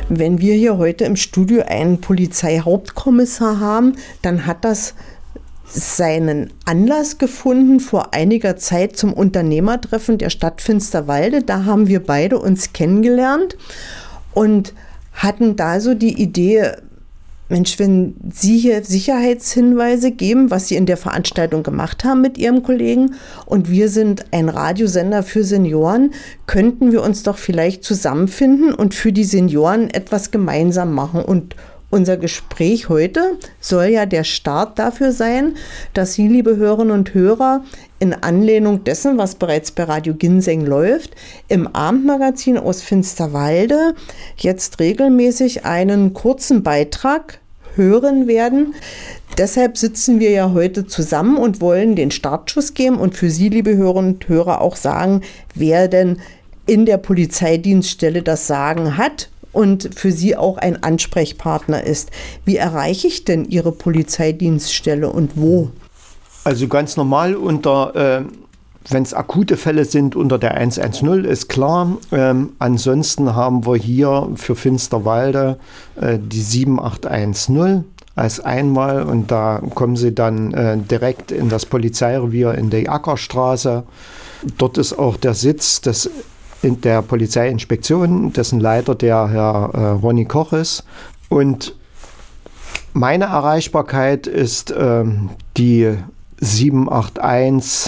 Wenn wir hier heute im Studio einen Polizeihauptkommissar haben, dann hat das seinen Anlass gefunden vor einiger Zeit zum Unternehmertreffen der Stadt Finsterwalde. Da haben wir beide uns kennengelernt und hatten da so die Idee, Mensch, wenn Sie hier Sicherheitshinweise geben, was Sie in der Veranstaltung gemacht haben mit Ihrem Kollegen, und wir sind ein Radiosender für Senioren, könnten wir uns doch vielleicht zusammenfinden und für die Senioren etwas gemeinsam machen. Und unser Gespräch heute soll ja der Start dafür sein, dass Sie, liebe Hörerinnen und Hörer, in Anlehnung dessen, was bereits bei Radio Ginseng läuft, im Abendmagazin aus Finsterwalde jetzt regelmäßig einen kurzen Beitrag hören werden. Deshalb sitzen wir ja heute zusammen und wollen den Startschuss geben und für Sie, liebe Hörerinnen und Hörer, auch sagen, wer denn in der Polizeidienststelle das Sagen hat und für Sie auch ein Ansprechpartner ist. Wie erreiche ich denn Ihre Polizeidienststelle und wo? Also ganz normal wenn es akute Fälle sind, unter der 110, ist klar. Ansonsten haben wir hier für Finsterwalde die 7810 als Einwahl und da kommen Sie dann direkt in das Polizeirevier in die Ackerstraße. Dort ist auch der Sitz in der Polizeiinspektion, dessen Leiter der Herr Ronny Koch ist. Und meine Erreichbarkeit ist die 781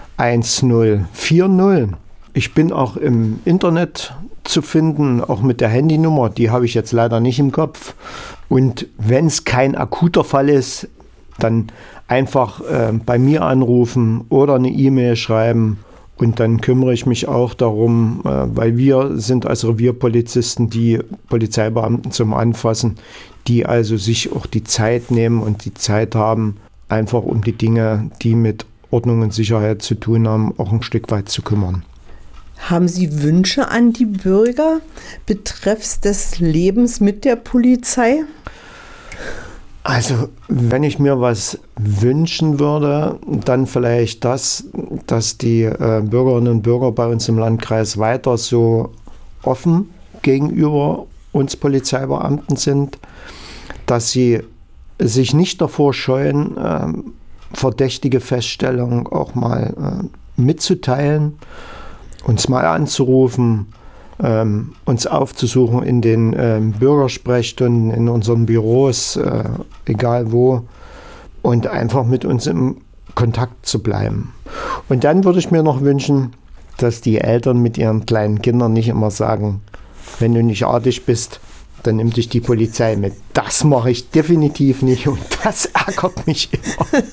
1040. Ich bin auch im Internet zu finden, auch mit der Handynummer, die habe ich jetzt leider nicht im Kopf. Und wenn es kein akuter Fall ist, dann einfach bei mir anrufen oder eine E-Mail schreiben. Und dann kümmere ich mich auch darum, weil wir sind als Revierpolizisten die Polizeibeamten zum Anfassen, die also sich auch die Zeit nehmen und die Zeit haben, einfach um die Dinge, die mit Ordnung und Sicherheit zu tun haben, auch ein Stück weit zu kümmern. Haben Sie Wünsche an die Bürger betreffs des Lebens mit der Polizei? Also, wenn ich mir was wünschen würde, dann vielleicht das, dass die Bürgerinnen und Bürger bei uns im Landkreis weiter so offen gegenüber uns Polizeibeamten sind, dass sie sich nicht davor scheuen, verdächtige Feststellungen auch mal mitzuteilen, uns mal anzurufen, uns aufzusuchen in den Bürgersprechstunden, in unseren Büros, egal wo, und einfach mit uns im Kontakt zu bleiben. Und dann würde ich mir noch wünschen, dass die Eltern mit ihren kleinen Kindern nicht immer sagen, wenn du nicht artig bist, dann nimmt dich die Polizei mit. Das mache ich definitiv nicht und das ärgert mich immer.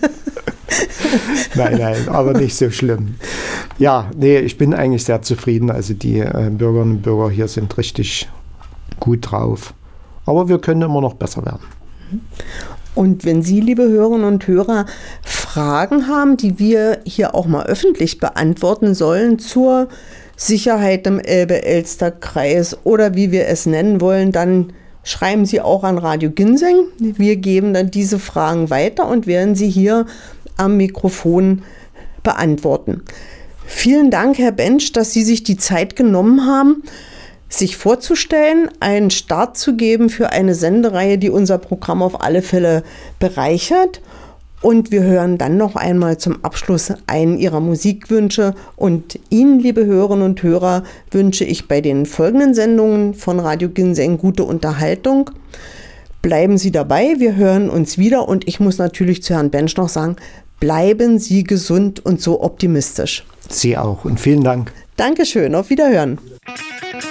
Nein, aber nicht so schlimm. Ja, nee, ich bin eigentlich sehr zufrieden. Also die Bürgerinnen und Bürger hier sind richtig gut drauf. Aber wir können immer noch besser werden. Und wenn Sie, liebe Hörerinnen und Hörer, Fragen haben, die wir hier auch mal öffentlich beantworten sollen zur Sicherheit im Elbe-Elster-Kreis oder wie wir es nennen wollen, dann schreiben Sie auch an Radio Ginseng. Wir geben dann diese Fragen weiter und werden sie hier am Mikrofon beantworten. Vielen Dank, Herr Bensch, dass Sie sich die Zeit genommen haben, sich vorzustellen, einen Start zu geben für eine Sendereihe, die unser Programm auf alle Fälle bereichert. Und wir hören dann noch einmal zum Abschluss einen Ihrer Musikwünsche. Und Ihnen, liebe Hörerinnen und Hörer, wünsche ich bei den folgenden Sendungen von Radio Ginseng gute Unterhaltung. Bleiben Sie dabei, wir hören uns wieder. Und ich muss natürlich zu Herrn Bensch noch sagen, bleiben Sie gesund und so optimistisch. Sie auch und vielen Dank. Dankeschön, auf Wiederhören.